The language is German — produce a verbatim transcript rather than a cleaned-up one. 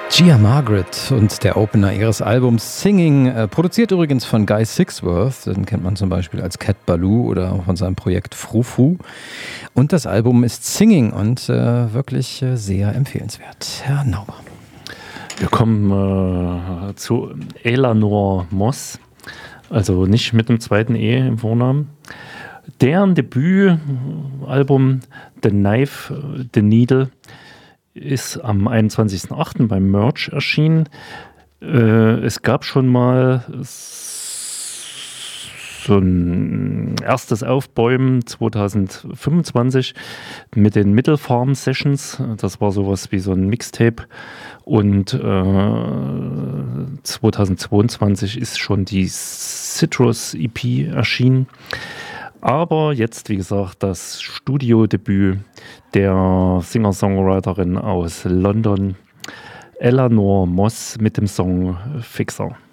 Gia Margaret und der Opener ihres Albums Singing, äh, produziert übrigens von Guy Sigsworth, den kennt man zum Beispiel als Cat Ballou oder auch von seinem Projekt Frou-Frou. Und das Album ist Singing und äh, wirklich äh, sehr empfehlenswert. Herr Nauber. Wir kommen äh, zu Eleanor Moss, also nicht mit dem zweiten E im Vornamen. Deren Debütalbum The Knife, The Needle ist am einundzwanzigsten achten beim Merch erschienen. Äh, es gab schon mal so ein erstes Aufbäumen zwanzig fünfundzwanzig mit den Middle Farm Sessions. Das war sowas wie so ein Mixtape. Und äh, zwanzig zweiundzwanzig ist schon die Citrus E P erschienen. Aber jetzt, wie gesagt, das Studiodebüt der Singer-Songwriterin aus London, Eleanor Moss, mit dem Song Fixer.